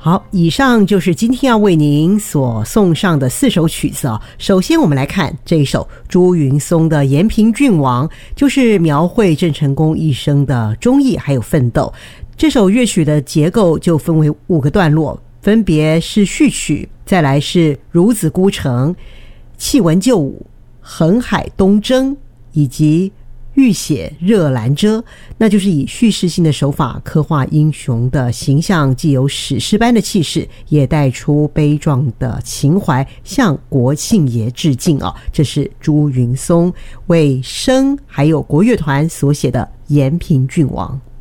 好，以上就是今天要为您所送上的4首曲子首先我们来看这一首朱云松的《延平郡王》，就是描绘郑成功一生的忠义还有奋斗。这首乐曲的结构就分为5个段落，分别是序曲，再来是孺子孤城、弃文就武、横海东征以及浴血热兰遮，那就是以叙事性的手法刻画英雄的形象，既有史诗般的气势，也带出悲壮的情怀，向国庆爷致敬这是朱云松为笙还有国乐团所写的《延平郡王》。